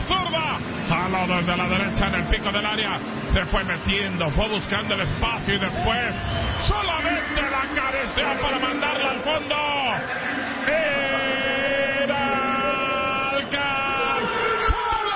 zurda. Jaló desde la derecha en el pico del área. Se fue metiendo, fue buscando el espacio y después solamente la cabeceó para mandarla al fondo. Era alcanzable.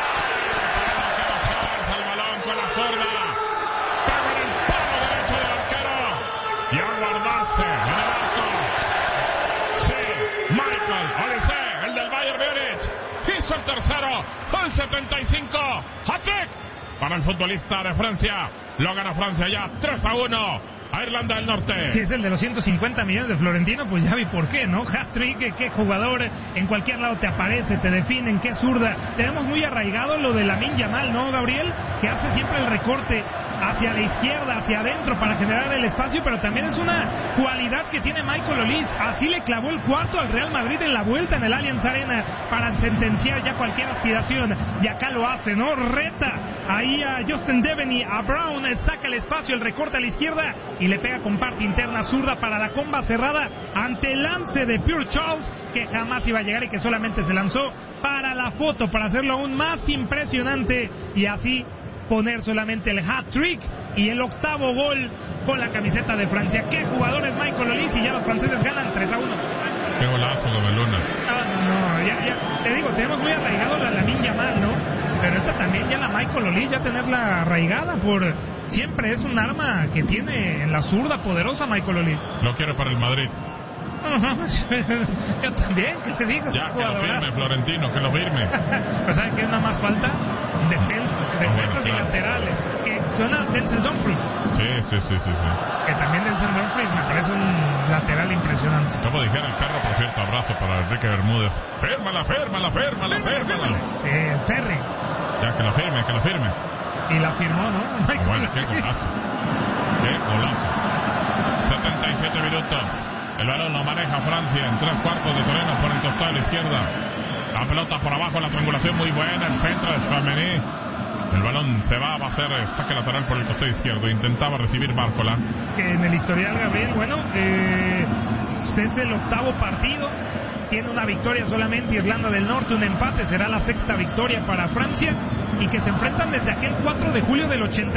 El balón con la zurda. Pega en el palo derecho del arquero. Y a guardarse en el arco. Sí, Michael Olise, el del Bayern Múnich, hizo el tercero, el 75, hat-trick para el futbolista de Francia. Lo gana Francia ya 3-1 a Irlanda del Norte. Si es el de los 150 millones de Florentino, pues ya vi por qué, ¿no? Hat-trick, qué jugador, en cualquier lado te aparece, te definen, qué zurda. Tenemos muy arraigado lo de Lamine Yamal, ¿no, Gabriel? Que hace siempre el recorte hacia la izquierda, hacia adentro para generar el espacio, pero también es una cualidad que tiene Michael Olise. Así le clavó el cuarto al Real Madrid en la vuelta en el Allianz Arena para sentenciar ya cualquier aspiración, y acá lo hace, ¿no? Reta ahí a Justin Devaney, a Brown, saca el espacio, el recorte a la izquierda y le pega con parte interna zurda para la comba cerrada ante el lance de Pure Charles, que jamás iba a llegar y que solamente se lanzó para la foto, para hacerlo aún más impresionante y así poner solamente el hat-trick y el octavo gol con la camiseta de Francia. ¡Qué jugador es Michael Olise! Y ya los franceses ganan 3-1. ¡Qué golazo, Gobeluna! No, ya, te digo, tenemos muy arraigado la Lamine Yamal, ¿no? Pero esta también ya la Michael Olise, ya tenerla arraigada por... Siempre es un arma que tiene en la zurda poderosa Michael Olise. Lo quiero para el Madrid. Yo también, ¿qué te digo? Ya, que lo firme, Florentino, que lo firme. Pues ¿saben qué es nada más falta? Defensas y laterales. Que suena Denzel Dumfries. Sí. Que también Denzel Dumfries me parece un lateral impresionante. Como dijera el perro, por cierto, abrazo para Enrique Bermúdez. Férmala. Sí, el Perry. Ya, que lo firme. Y la firmó, ¿no? Bueno, qué golazo. 77 minutos. El balón lo maneja Francia en 3/4 de terreno por el costado de la izquierda. La pelota por abajo, la triangulación muy buena. El centro de Tchouaméni. El balón se va a hacer saque lateral por el costado izquierdo. Intentaba recibir Barcola. Que en el historial, Gabriel, bueno, es el octavo partido. Tiene una victoria solamente Irlanda del Norte, un empate. Será la sexta victoria para Francia. Y que se enfrentan desde aquel 4 de julio del 80.